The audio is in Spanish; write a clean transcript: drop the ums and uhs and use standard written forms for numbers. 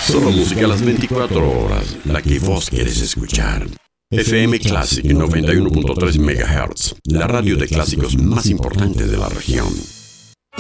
Solo música a las 24 horas, la que vos quieres escuchar. FM Classic 91.3 MHz, la radio de clásicos más importante de la región.